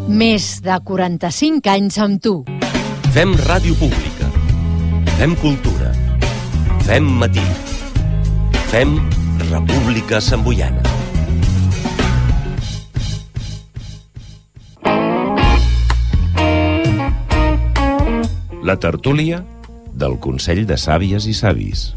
Més de 45 anys amb tu. Fem ràdio pública. Fem cultura. Fem matí. Fem República Samboiana. La tertúlia del Consell de Sàvies i Savis.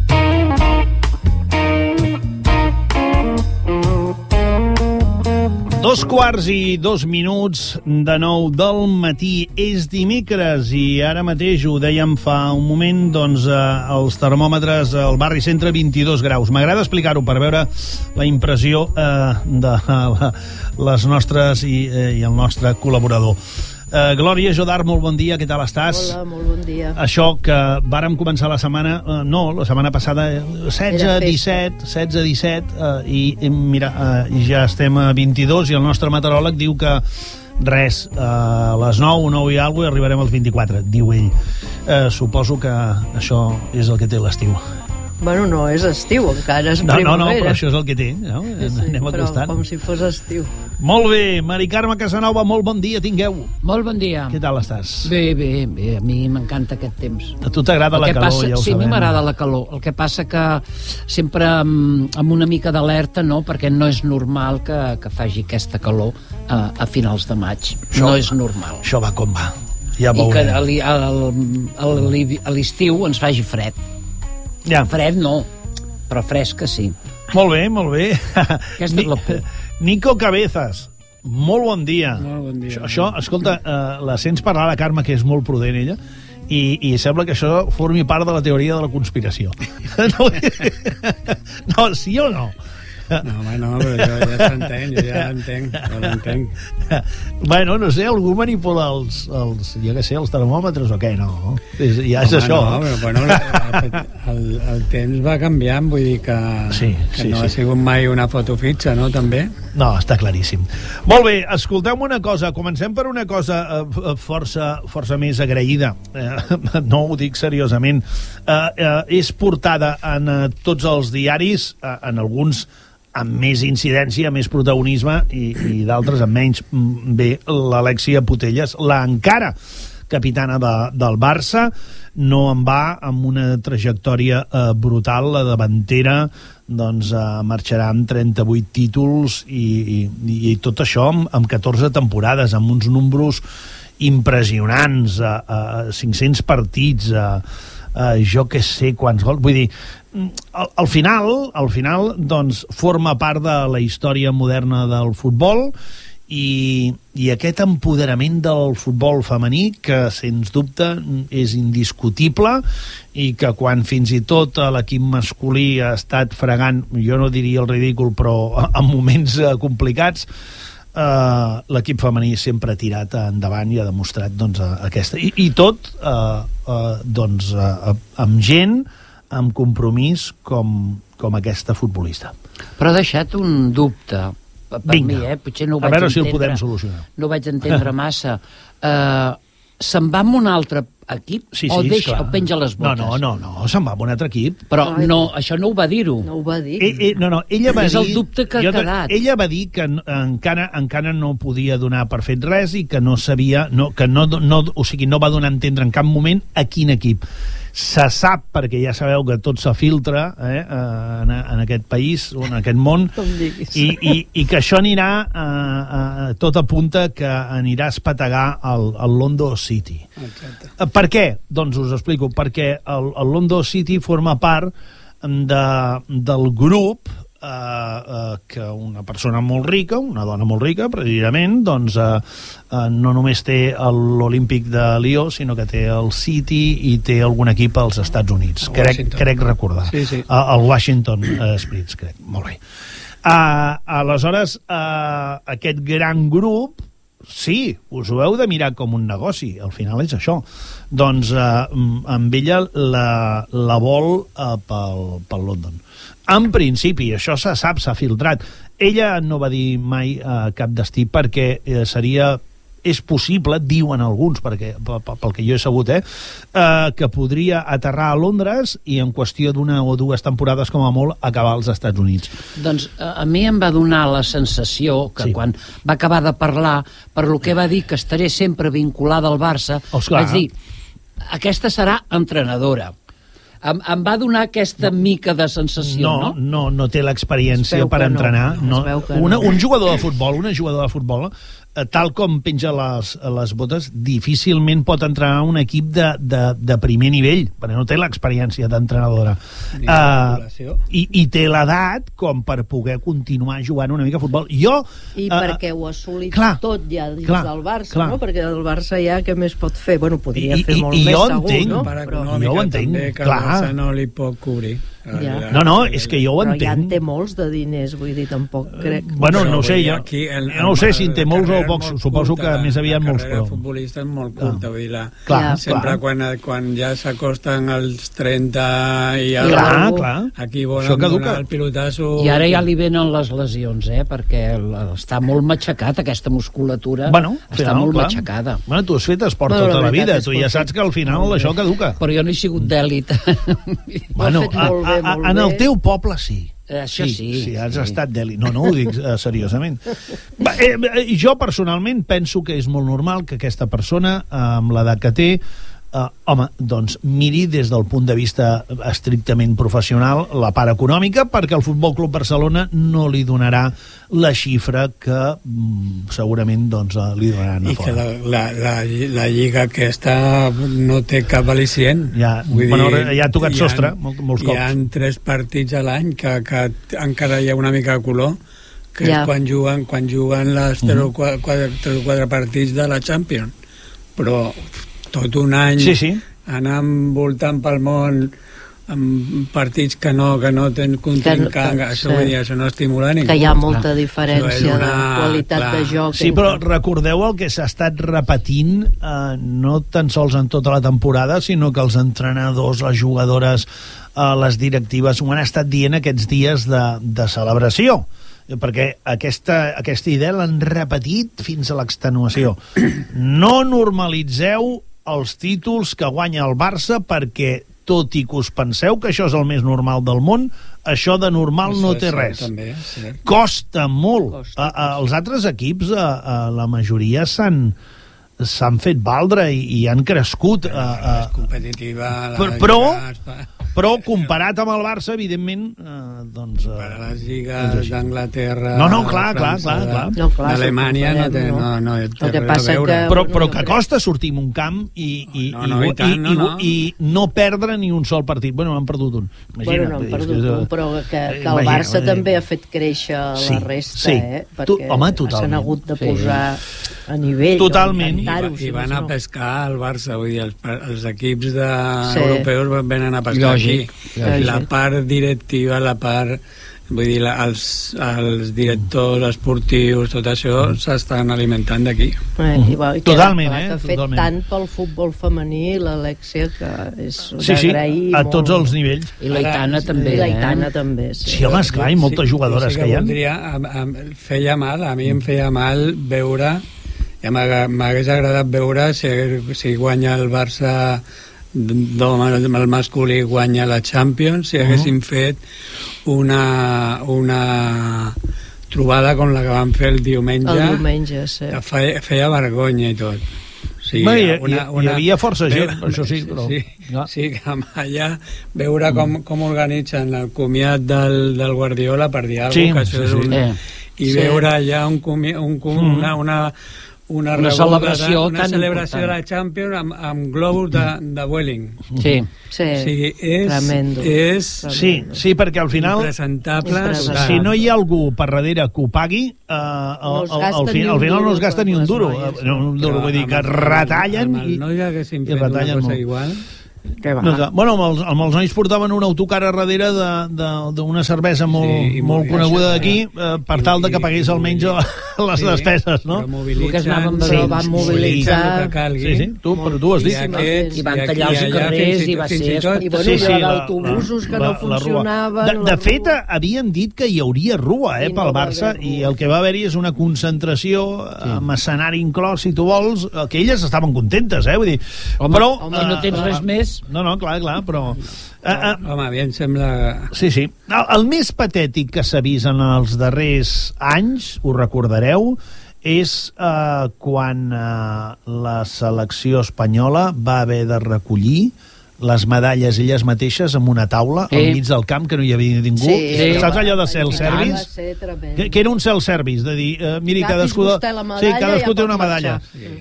Dos quarts i 2 minuts de 9 del matí. És dimecres i ara mateix, ho dèiem fa un moment, doncs els termòmetres al barri centre 22 graus. M'agrada explicar-ho per veure la impressió de les nostres i el nostre col·laborador. Glòria Jodar, molt bon dia, què tal estàs? Hola, molt bon dia. Això que vàrem començar la setmana, la setmana passada, 16, 17, i mira, ja estem a 22 i el nostre meteoròleg diu que res, a les 9 i alguna cosa i arribarem als 24, diu ell. Suposo que això és el que té l'estiu. Bueno, no és estiu, encara és primavera. No, però això és el que té, no? Sí, Anem acostant. Però com si fos estiu. Molt bé, Mari Carme Casanova, molt bon dia, tingueu. Molt bon dia. Què tal estàs? Bé, a mi m'encanta aquest temps. A tu t'agrada la calor, ja ho sabem. Sí, a mi m'agrada la calor. El que passa que sempre amb una mica d'alerta, no? Perquè no és normal que faci aquesta calor a finals de maig. No és normal. Això va com va. Ja I que a l'estiu ens faci fred. Ja. Fred no, però fresca sí. Molt bé, molt bé. Aquesta és la por. Nico Cabezas, molt bon dia. Molt bon dia. Això, escolta, la sents parlar la Carme, que és molt prudent ella, i sembla que això formi part de la teoria de la conspiració. No, sí o no? No, home, no, però jo ja l'entenc. Bueno, no sé, algú manipula els termòmetres o què, no? Ja és home, això. No, però bueno, el temps va canviant, vull dir que no ha sigut mai una foto fitxa, no, també? No, està claríssim. Molt bé, escolteu-me una cosa, comencem per una cosa força més agraïda. No ho dic seriosament. És portada en tots els diaris, en alguns amb més incidència, més protagonisme i d'altres amb menys. Bé, l'Alexia Putellas, l'encara capitana del Barça, no en va amb una trajectòria brutal. La davantera doncs marxarà amb 38 títols i tot això amb 14 temporades, amb uns números impressionants, 500 partits, jo que sé quants gols. Vull dir, al final doncs, forma part de la història moderna del futbol i aquest empoderament del futbol femení, que sens dubte és indiscutible i que quan fins i tot l'equip masculí ha estat fregant, jo no diria el ridícul, però en moments complicats, l'equip femení sempre ha tirat endavant i ha demostrat doncs, aquesta. I tot doncs, amb gent amb compromís com aquesta futbolista. Però ha deixat un dubte per mi, potser no ho vaig entendre. A veure si el podem solucionar. No ho vaig entendre massa. Se'n va amb un altre equip? Sí, o penja les botes? No, se'n va amb un altre equip. Però no, això no ho va dir-ho. No ho va dir. Ella va és dir, el dubte que ha quedat. Ella va dir que encara no podia donar per fet res i que no sabia, o sigui, no va donar a entendre en cap moment a quin equip. Se sap, perquè ja sabeu que tot se filtra en aquest país o en aquest món, i que això anirà tot apunta que anirà a espetegar el London City. Exacte. Per què? Doncs us explico. Perquè el London City forma part del grup que una persona molt rica, una dona molt rica, precisament, doncs no només té l'Olímpic de Lió, sinó que té el City i té algun equip als Estats Units. Crec recordar. Sí. El Washington Spirits, crec. Molt bé. Aleshores, aquest gran grup, sí, us ho heu de mirar com un negoci, al final és això. Doncs amb ella la vol pel London. En principi, això se sap, s'ha filtrat. Ella no va dir mai cap destí perquè seria és possible, diuen alguns, perquè pel que jo he sabut, que podria aterrar a Londres i en qüestió d'una o dues temporades, com a molt, acabar als Estats Units. Doncs a mi em va donar la sensació que quan va acabar de parlar, per lo que va dir que estaré sempre vinculada al Barça, vaig dir, aquesta serà entrenadora. Em va donar aquesta mica de sensació, no? No té l'experiència per entrenar. Un jugador de futbol, una jugadora de futbol, tal com penja les botes, difícilment pot entrenar un equip de primer nivell, perquè no té l'experiència d'entrenadora. I té l'edat com per poder continuar jugant una mica a futbol. I perquè ho ha assolit tot ja dins del Barça, no? Perquè el Barça ja què més pot fer? Bueno, podria fer molt més segur, no? Per econòmica també, que el Barça no li pot cobrir. No, és que jo ho entenc. Però ja en té molts de diners, vull dir, tampoc crec. Bueno, no ho sé, jo no ho sé si en té molts o pocs, suposo que més aviat molts, però... La carrera futbolista és molt curta, vull dir, sempre quan ja s'acosten els 30 i aquí volen donar el pilotasso... I ara ja li venen les lesions, perquè està molt matxacat, aquesta musculatura està molt matxacada. Bueno, tu has fet esport tota la vida, tu ja saps que al final això caduca. Però jo no he sigut d'èlit. Bueno, en el teu poble sí. Això sí. Sí, has estat d'èlit. No ho dic seriosament. Jo personalment penso que és molt normal que aquesta persona, amb l'edat que té, doncs miri des del punt de vista estrictament professional la part econòmica, perquè el Futbol Club Barcelona no li donarà la xifra que segurament li donaran a fora. I que la lliga aquesta no té cap al·licient. Ja ha tocat sostre molts cops. Hi ha 3 partits a l'any que encara hi ha una mica de color, que és quan juguen les 3 o 4 partits de la Champions. Però tot un any anar voltant pel món amb partits que no tenen contrincant, això no estimula ningú. Que hi ha molta diferència de qualitat de joc. Sí, però recordeu el que s'ha estat repetint no tan sols en tota la temporada, sinó que els entrenadors, les jugadores, les directives ho han estat dient aquests dies de celebració, perquè aquesta idea l'han repetit fins a l'extenuació. No normalitzeu els títols que guanya el Barça, perquè tot i que us penseu que això és el més normal del món, això de normal no té res. Costa molt. Els altres equips, la majoria s'han fet valdre i han crescut. És competitiva. Però comparat amb el Barça, evidentment, per a les lligues d'Anglaterra, clar. d'Alemanya no té res a veure. Però que costa sortir en un camp i no perdre ni un sol partit. Bueno, han perdut un. Bueno, no han perdut un, però que el Barça també ha fet créixer la resta, perquè s'han hagut de posar a nivell. Totalment. I van a pescar al Barça, vull dir, els equips europeus venen a pescar aquí. La part directiva, vull dir, els directors esportius, tot això s'estan alimentant d'aquí. Totalment, que ha fet tant pel futbol femení, l'Alexia, que és d'agrair a tots els nivells. I l'Aitana també. I l'Aitana també, sí, home, esclar, i moltes jugadores que hi ha. A mi em feia mal veure, ja m'hagués agradat veure si guanya el Barça el masculí, guanya la Champions, si haguéssim fet una trobada com la que vam fer el diumenge, que feia vergonya i tot. Hi havia força gent, això sí, però... Sí, que allà veure com organitzen el comiat del Guardiola, per dir alguna cosa, i veure allà una celebració de la Champions amb globus de Vueling. Sí, perquè al final impresentable. Si no hi ha algú per darrere que ho pagui, al final no es gasta ni un duro. Vull dir que retallen i retallen molt. Bueno, amb els nois portaven un autocar a darrere d'una cervesa molt coneguda d'aquí, per tal de que pagués almenys les despeses, no? Van mobilitzar. Però tu has dit. I van tallar els carrers i va ser... I bueno, hi havia autobusos que no funcionaven. De fet, havien dit que hi hauria rua pel Barça, i el que va haver-hi és una concentració amb escenari inclòs, si tu vols, que elles estaven contentes, vull dir... Home, no tens res més. No, clar, però... Home, a mi em sembla... Sí. El més patètic que s'ha vist en els darrers anys, ho recordareu, és quan la selecció espanyola va haver de recollir les medalles elles mateixes en una taula al mig del camp, que no hi havia ningú. Saps allò de self-service? Que era un self-service, de dir, miri, cadascú té una medalla.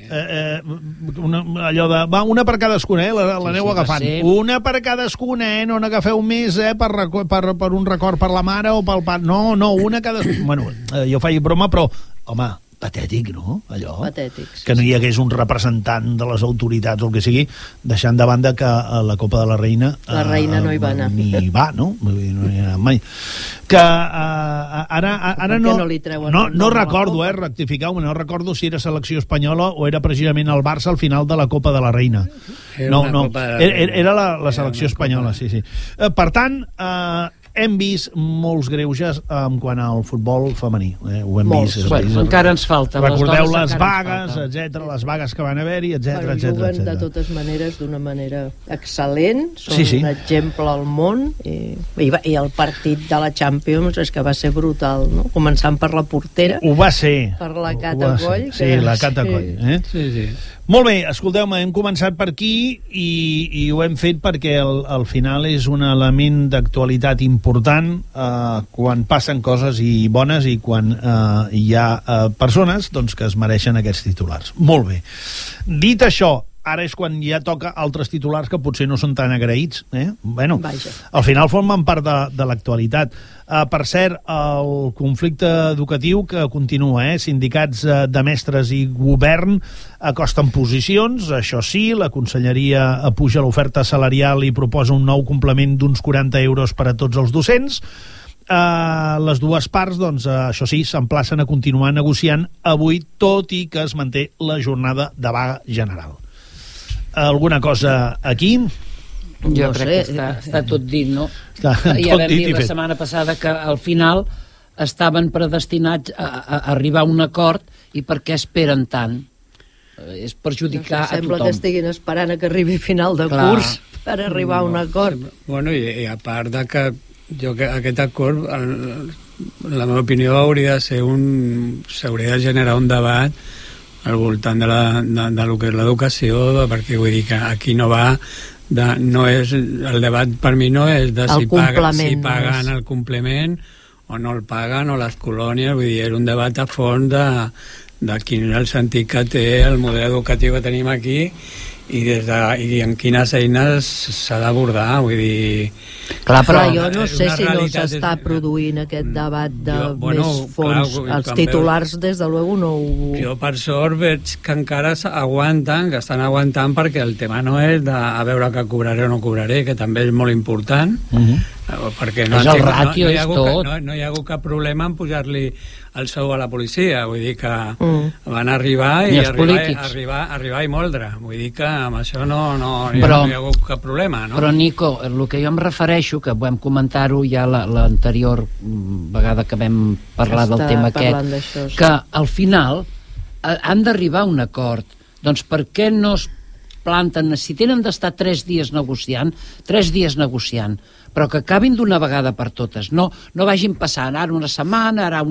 Allò de, va, una per cadascuna, l'aneu agafant. Una per cadascuna, no n'agafeu més, per un record per la mare o pel pare. No, una cadascuna. Bueno, jo faig broma, però, home, patètic, no? Allò. Patètic, sí. Que no hi hagués un representant de les autoritats o el que sigui, deixant de banda que a la Copa de la Reina... La Reina no hi va anar. Ni va, no? No hi ha anat mai. Que ara no... No recordo, rectificau-me, no recordo si era selecció espanyola o era precisament el Barça al final de la Copa de la Reina. No, era la selecció espanyola, sí. Per tant... hem vist molts greuges en quant al futbol femení. Ho hem vist. Encara ens falta. Recordeu les vagues, etcètera, les vagues que van haver-hi, etcètera. Juguen de totes maneres d'una manera excel·lent, són un exemple al món, i el partit de la Champions és que va ser brutal, no? Començant per la portera. Ho va ser. Per la Cata Coll. Sí, la Cata Coll. Sí. Molt bé, escolteu-me, hem començat per aquí i ho hem fet perquè al final és un element d'actualitat important quan passen coses bones i quan hi ha persones que es mereixen aquests titulars. Molt bé. Dit això, ara és quan ja toca altres titulars que potser no són tan agraïts. Bueno, al final formen part de l'actualitat. Per cert, el conflicte educatiu que continua, sindicats de mestres i govern acosten posicions, això sí, la Conselleria apuja l'oferta salarial i proposa un nou complement d'uns 40 euros per a tots els docents. Les dues parts, això sí, s'emplacen a continuar negociant avui, tot i que es manté la jornada de vaga general. Alguna cosa aquí? Jo crec que està tot dit, no? Ja vam dir la setmana passada que al final estaven predestinats a arribar a un acord, i per què esperen tant? És perjudicar a tothom. Sembla que estiguin esperant que arribi final de curs per arribar a un acord. Bueno, i a part de que aquest acord, la meva opinió, hauria de ser s'hauria de generar un debat al voltant de lo que és l'educació, perquè vull dir que aquí no va no és, el debat per mi no és de si paguen el complement o no el paguen, o les colònies, vull dir, és un debat a fons de quin és el sentit que té el model educatiu que tenim aquí i en quines eines s'ha d'abordar, vull dir... Clar, però jo no sé si no s'està produint aquest debat de més fons. Els titulars, des de luego, no ho... Jo, per sort, veig que encara aguanten, que estan aguantant, perquè el tema no és de a veure que cobraré o no cobraré, que també és molt important, perquè no hi ha hagut cap problema en pujar-li el sou a la policia, vull dir que van arribar i moldre, vull dir que amb això no hi ha hagut cap problema, no? Però, Nico, el que jo em refereixo, que vam comentar-ho ja l'anterior vegada que vam parlar del tema aquest, que al final han d'arribar a un acord. Doncs per què no es planten, si tenen d'estar 3 dies negociant, però que acabin d'una vegada per totes, no vagin passant ara una setmana, ara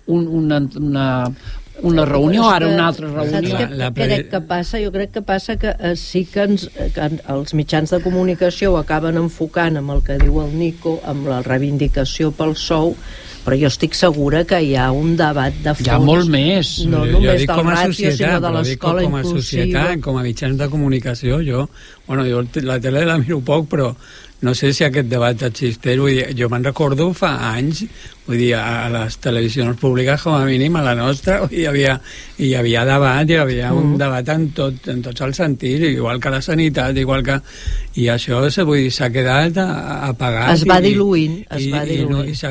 una reunió, ara una altra reunió. Saps què crec que passa? Jo crec que passa que sí que els mitjans de comunicació ho acaben enfocant amb el que diu el Nico, amb la reivindicació pel sou, però jo estic segura que hi ha un debat de fons. Hi ha molt més. No només del ràtio, sinó de l'escola inclusiva. Com a mitjans de comunicació, jo la tele la miro poc, però no sé si aquest debat existeix, vull dir, jo me'n recordo fa anys, vull dir, a les televisions públiques, com a mínim, a la nostra, hi havia debat, hi havia un debat en tots els sentits, igual que la sanitat, igual que... I això, vull dir, s'ha quedat apagat. Es va diluint, es va diluint.